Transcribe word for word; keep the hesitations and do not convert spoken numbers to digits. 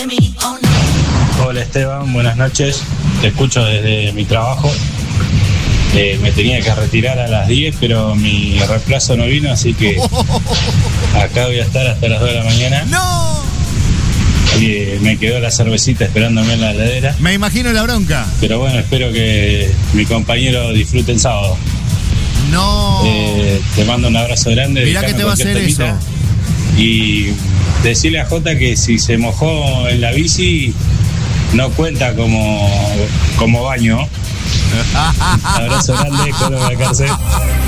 Hola Esteban, buenas noches. Te escucho desde mi trabajo. Eh, me tenía que retirar a las diez, pero mi reemplazo no vino, así que acá voy a estar hasta las dos de la mañana. ¡No! Y eh, me quedó la cervecita esperándome en la heladera. Me imagino la bronca. Pero bueno, espero que mi compañero disfrute el sábado. No. Eh, te mando un abrazo grande. Mirá que te va a hacer eso. Y decirle a Jota que si se mojó en la bici, no cuenta como, como baño. Abrazo grande, Colo de la cárcel.